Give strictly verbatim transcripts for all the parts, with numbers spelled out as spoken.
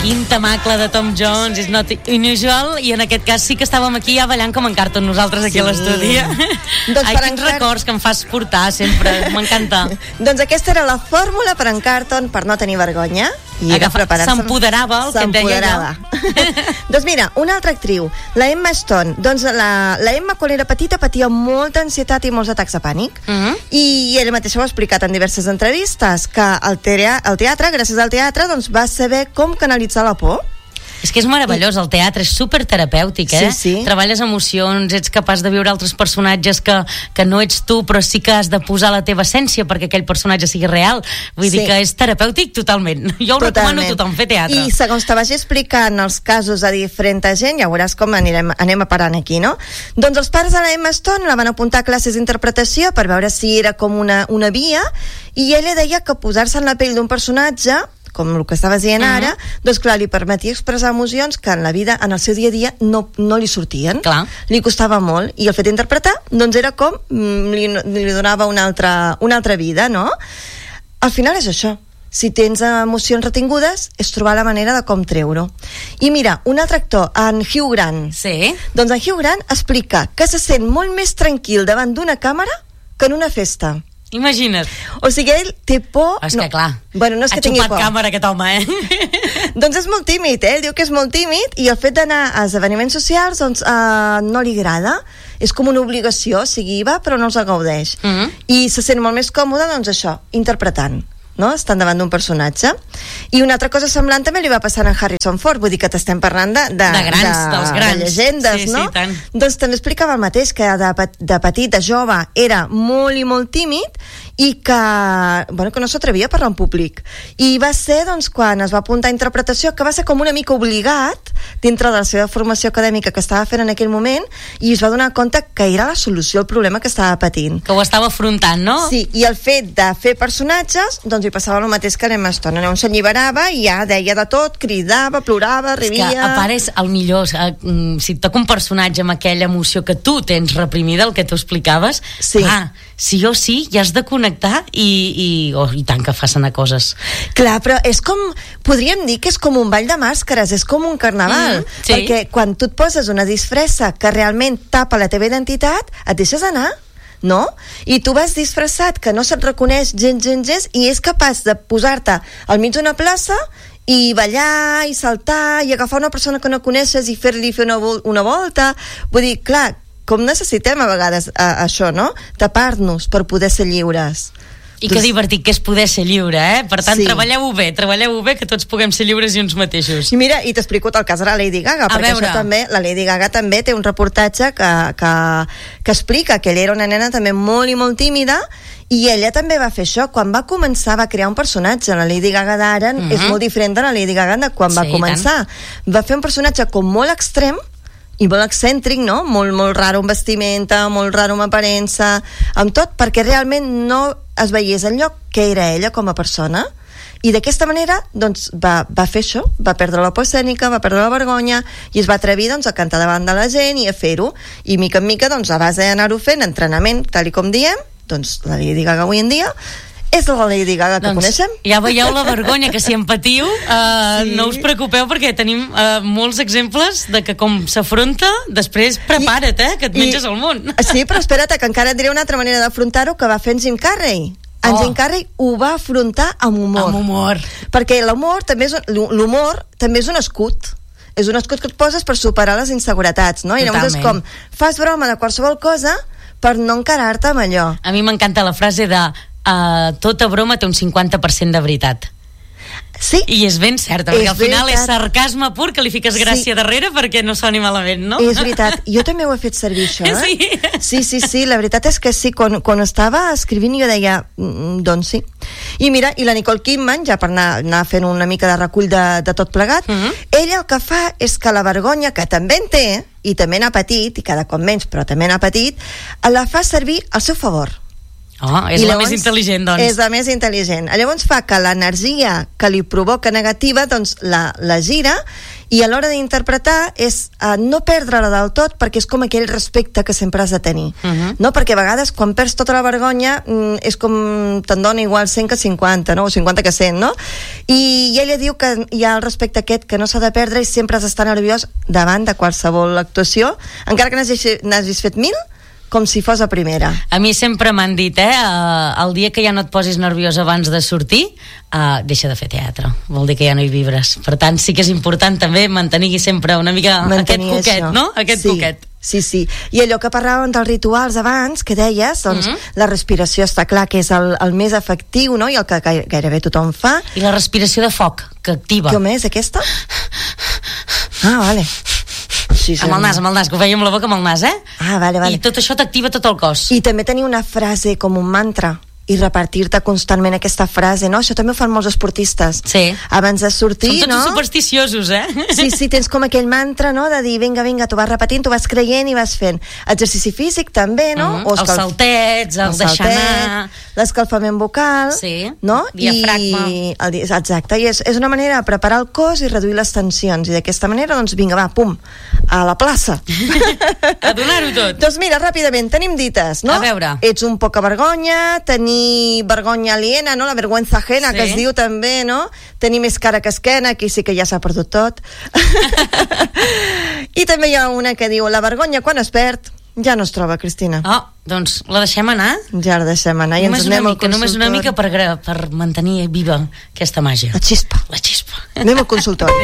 Quin temacle de Tom Jones, és not unusual, i en aquest cas sí que estàvem aquí ja ballant com en Carlton nosaltres aquí sí. a l'estudi. Doncs Ai, quins Car... records que em fas portar sempre, m'encanta. Doncs aquesta era la fórmula per en Carlton per no tenir vergonya. I s'empoderava el que et deia jo. Doncs mira, una altra actriu, la Emma Stone. Doncs la, la Emma, quan era petita, patia molta ansietat i molts atacs de pànic. Uh-huh. I ella mateixa ho ha explicat en diverses entrevistes, que el, tea- el teatre, gràcies al teatre, doncs va saber com canalitzar la por. És que és meravellós, el teatre és superterapèutic, eh? Sí, sí. Treballes emocions, ets capaç de viure altres personatges que, que no ets tu, però sí que has de posar la teva essència perquè aquell personatge sigui real. Vull sí. dir que és terapèutic totalment. Jo ho recomano a tothom, fer teatre. I segons te vagi explicant els casos a diferent gent, ja veuràs com anirem, anem a parant aquí, no? Doncs els pares de la Emma Stone la van apuntar a classes d'interpretació per veure si era com una, una via, i ella deia que posar-se en la pell d'un personatge, com el que estaves dient ara, uh-huh. doncs clar, li permetia expressar emocions que en la vida, en el seu dia a dia, no, no li sortien. Clar. Li costava molt, i el fet d'interpretar, doncs era com li, li donava una altra, una altra vida, no? Al final és això. Si tens emocions retingudes, és trobar la manera de com treure-ho. I mira, un altre actor, en Hugh Grant. Sí. Doncs en Hugh Grant explica que se sent molt més tranquil davant d'una càmera que en una festa. Imagina't. O sigui, ell té por... És que no, clar, bueno, no és ha que tingui por. xupat càmera aquest home, eh? Doncs és molt tímid, eh? Ell diu que és molt tímid, i el fet d'anar a esdeveniments socials, doncs, uh, no li agrada. És com una obligació, o sigui, hi va, però no els gaudeix. Uh-huh. I se sent molt més còmode, doncs això, interpretant, no? Estan davant d'un personatge. I una altra cosa semblant també li va passar a Harrison Ford, vull dir que t'estem parlant de, de, de grans, de, dels grans, de llegendes, sí, no? Sí, tant. Doncs també explicava el mateix, que de, de petit, de jove, era molt i molt tímid, i que, bueno, que no s'atrevia a parlar en públic. I va ser, doncs, quan es va apuntar a interpretació, que va ser com una mica obligat dintre de la seva formació acadèmica que estava fent en aquell moment, i es va donar compte que era la solució al problema que estava patint. Que ho estava afrontant, no? Sí, i el fet de fer personatges, doncs hi passava el mateix que l'Emma Stone. On s'alliberava i ja deia de tot, cridava, plorava, rivia... És que a part és el millor, si et toca un personatge amb aquella emoció que tu tens reprimida, el que tu explicaves, sí. ah, sí o sí, ja has de connectar i, i, oh, i tant que fas anar coses. Clar, però és com, podríem dir que és com un ball de màscares, és com un carnaval, mm, sí. perquè quan tu et poses una disfressa que realment tapa la teva identitat, et deixes anar, no? I tu vas disfressat, que no se't reconeix gens, gens, gens, i és capaç de posar-te al mig d'una plaça i ballar, i saltar, i agafar una persona que no coneixes i fer-li fer una, vol- una volta. Vull dir, clar, com necessitem a vegades a, a això, no? Tapar-nos per poder ser lliures. I que divertit que és poder ser lliure, eh? Per tant, Sí. treballeu-ho bé, treballeu-ho bé, que tots puguem ser lliures i uns mateixos. I mira, i t'explico el cas de la Lady Gaga, A perquè veure. això també, la Lady Gaga també té un reportatge que, que, que explica que ella era una nena també molt i molt tímida, i ella també va fer això. Quan va començar va crear un personatge. La Lady Gaga d'ara uh-huh. és molt diferent de la Lady Gaga de quan Sí, va començar. Va fer un personatge com molt extrem i molt excèntric, no? Molt, molt raro en vestimenta, molt raro en aparença, amb tot, perquè realment no es veiés enlloc que era ella com a persona. I d'aquesta manera doncs, va, va fer això, va perdre la por escènica, va perdre la vergonya, i es va atrevir doncs, a cantar davant de la gent i a fer-ho, i mica en mica doncs, a base d'anar-ho fent, entrenament, tal i com diem, doncs la Lady Gaga avui en dia és la Lady Gaga que doncs, coneixem. Ja veieu la vergonya, que si en patiu uh, sí. no us preocupeu, perquè tenim uh, molts exemples de que com s'afronta, després prepara't, eh, que et menges I, el món. Sí, però espera't, que encara et diré una altra manera d'afrontar-ho que va fer en Jim Carrey. En Oh. Jim Carrey ho va afrontar amb humor. Amb humor. Perquè l'humor també és un, l'humor també és un escut. És un escut que et poses per superar les inseguretats, no? I llavors és com, fas broma de qualsevol cosa per no encarar-te amb allò. A mi m'encanta la frase de uh, tota broma té un cinquanta per cent de veritat. Sí. I és ben certa, perquè És al final veritat. és sarcasme pur, que li fiques gràcia Sí. darrere perquè no soni malament, no? És veritat, jo també ho he fet servir això, eh? Sí. Sí, sí, sí, la veritat és que sí, quan, quan estava escrivint jo deia, mm, doncs sí. I mira, i la Nicole Kidman, ja per anar, anar fent una mica de recull de, de tot plegat, Mhm. ella el que fa és que la vergonya, que també en té, i també n'ha patit, i cada cop menys, però també n'ha patit, la fa servir al seu favor. Oh, és I la llavors, més intel·ligent, doncs. És la més intel·ligent. Llavors fa que l'energia que li provoca negativa, doncs la, la gira, I a l'hora d'interpretar és uh, no perdre-la del tot, perquè és com aquell respecte que sempre has de tenir. Uh-huh. No? Perquè a vegades quan perds tota la vergonya mm, és com te'n dona igual cent que cinquanta, no? O cinquanta que cent, no? I, i ella diu que hi ha el respecte aquest que no s'ha de perdre i sempre has d'estar nerviós davant de qualsevol actuació, encara que n'hagis fet mil, com si fos a primera. A mi sempre m'han dit, eh, el dia que ja no et posis nerviós abans de sortir, uh, deixa de fer teatre, vol dir que ja no hi vibres. Per tant, sí que és important també mantenir sempre una mica mantenir aquest coquet, això. No? Aquest sí. coquet. Sí, sí. I allò que parlàvem dels rituals abans, que deies, doncs mm-hmm. la respiració està clar que és el, el més efectiu, no? I el que gairebé tothom fa. I la respiració de foc, que activa. Com és, aquesta? Ah, vale. Sí, sí. Amb el nas, amb el nas, que ho feia amb la boca amb el nas, eh? Ah, vale, vale. I tot això t'activa tot el cos. I també tenir una frase com un mantra i repartir-te constantment aquesta frase, no? Això també ho fan molts esportistes. Sí. Abans de sortir, Són tots no? supersticiosos, eh? Sí, sí, tens com aquell mantra, no?, de dir, vinga, vinga, tu vas repetint, tu vas creient i vas fent. Exercici físic també, no? Mm-hmm. O escal... Els saltets, el, el deixar anar... L'escalfament vocal, sí. no? Diafragma. I el, exacte, i és, és una manera de preparar el cos i reduir les tensions, i d'aquesta manera, doncs vinga, va, pum, a la plaça. A donar-ho tot. Doncs mira, ràpidament, tenim dites, no? A veure. Ets un poca vergonya, tenir vergonya aliena, no? La vergüenza ajena, sí. Que es diu també, no? Tenir més cara que esquena, aquí sí que ja s'ha perdut tot. I també hi ha una que diu, la vergonya quan es perd ja no es troba, Cristina. Oh, doncs la deixem anar? Ja la deixem anar i només ens anem mica, al consultori. Només una mica per, per mantenir viva aquesta màgia. La xispa. La xispa. Anem al consultori.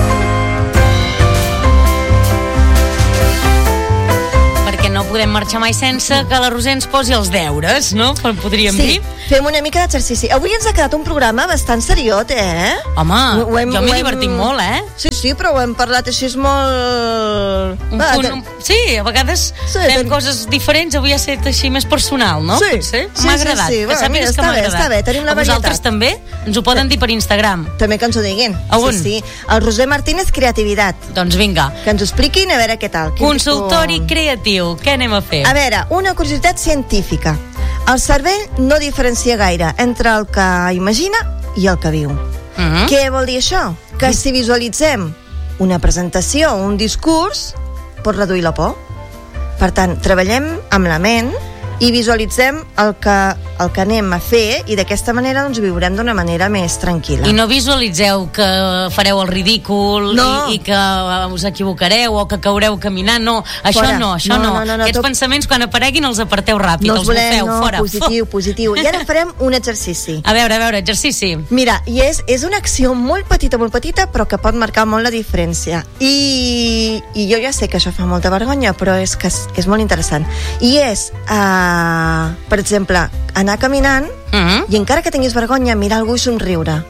Perquè no podem marxar mai sense que la Roser ens posi els deures, no? Podríem sí, dir. Fem una mica d'exercici. Avui ens ha quedat un programa bastant seriot, eh? Home, ho hem, jo m'he hem... divertit molt, eh? Sí, sí, però ho hem parlat així és molt... Un punt, un... Sí, a vegades sí, fem ten... coses diferents, avui ha estat així més personal, no? Sí, sí, sí m'ha agradat. Sí, sí. Que bueno, mira, que m'ha bé, agradat. Està bé, tenim la a varietat. Vosaltres també ens ho poden dir per Instagram. També que ens ho diguin. A on? Sí, sí. El Roser Martínez Creativitat. Doncs vinga. Que ens ho expliquin, a veure què tal. Consultori tipus... creatiu, què anem a fer? A veure, una curiositat científica. El cervell no diferencia gaire entre el que imagina i el que viu. Uh-huh. Què vol dir això? Que si visualitzem una presentació o un discurs, pot reduir la por. Per tant, treballem amb la ment i visualitzem el que, el que anem a fer i d'aquesta manera doncs viurem d'una manera més tranquil·la. I no visualitzeu que fareu el ridícul no. i, i que us equivocareu o que caureu caminant, no, això fora. no, això no, no. no, no, no Aquests tot... pensaments quan apareguin els aparteu ràpid, no els, els volem, bufeu, no, fora. Positiu, positiu. I ara farem un exercici. A veure, a veure, exercici. Mira, i és, és una acció molt petita, molt petita, però que pot marcar molt la diferència. I, i jo ja sé que això fa molta vergonya, però és que és, és molt interessant. I és... Uh, Uh, per exemple, anar caminant uh-huh. i encara que tinguis vergonya, mirar algú i somriure.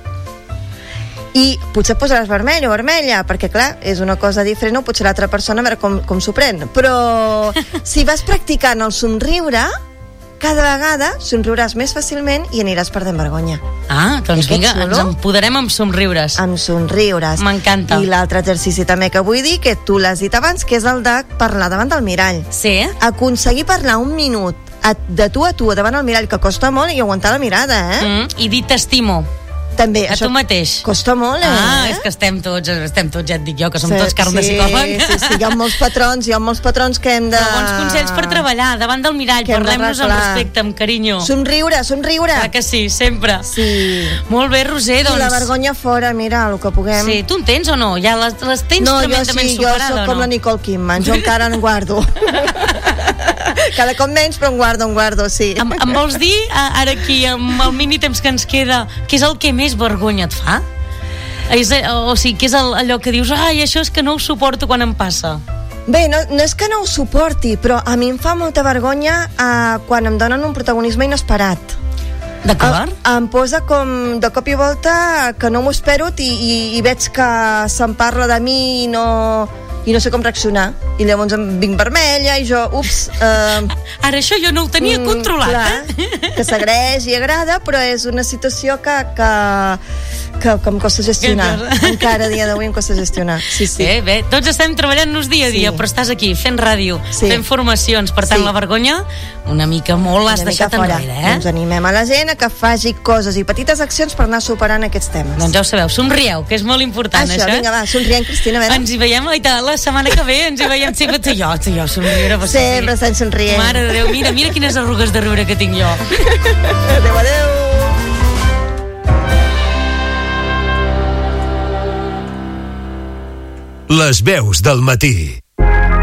I potser et posaràs vermell o vermella, perquè clar, és una cosa diferent, o potser l'altra persona a veure com, com s'ho pren. Però si vas practicant el somriure, cada vegada somriuràs més fàcilment i aniràs perdent vergonya. Ah, doncs vinga, ens empoderem amb somriures. Amb somriures. M'encanta. I l'altre exercici també que vull dir, que tu l'has dit abans, que és el de parlar davant del mirall. Sí. Aconseguir parlar un minut de tu a tu davant el mirall, que costa molt, i aguantar la mirada, eh? Mm, I dir t'estimo. També, a tu mateix. Costa molt, eh? Ah, és que estem tots, estem tots, ja et dic jo, que som sí, tots carn sí, de psicòleg. Sí, sí, hi ha molts patrons, hi ha molts patrons que hem de... Però bons consells per treballar, davant del mirall, parlem-nos amb respecte, amb carinyo. Somriure, somriure. Clar que sí, sempre. Sí. Molt bé, Roser, doncs... I la vergonya fora, mira, el que puguem... Sí, tu en tens o no? Ja les, les tens no, tremendament sí, superada, no? Jo soc com no? la Nicole Kidman, jo encara en guardo. Cada cop menys, però en guardo, en guardo, sí. Em, em vols dir, ara aquí, amb el mini temps que ens queda, què és el que més vergonya et fa? És, o sigui, què és el, allò que dius, ai, això és que no ho suporto quan em passa? Bé, no, no és que no ho suporti, però a mi em fa molta vergonya eh, quan em donen un protagonisme inesperat. D'acord? Em, em posa com de cop i volta que no m'ho espero i, i, i veig que se'n parla de mi i no... i no sé com reaccionar, i llavors em vinc vermella i jo, ups eh, ara això jo no ho tenia mm, controlat, clar, eh? Que s'agraeix i agrada, però és una situació que, que, que, que em costa gestionar. Encara a dia d'avui em costa gestionar. Sí, sí. Bé, bé, tots estem treballant-nos dia a dia, sí. Però estàs aquí fent ràdio, sí. Fent formacions, per tant sí. La vergonya una mica molt l'has deixat enrere, eh? Doncs animem a la gent a que faci coses i petites accions per anar superant aquests temes. Doncs ja ho sabeu, somrieu, que és molt important, això. Això, vinga, va, somrient, Cristina, a veure. Ens hi veiem, oita, la setmana que ve, ens hi veiem sempre, tu i jo, tu i jo, somriure. Sempre estan somrient. Mare de Déu, mira, mira quines arrugues de riure que tinc jo. Adéu, adéu. Les veus del matí.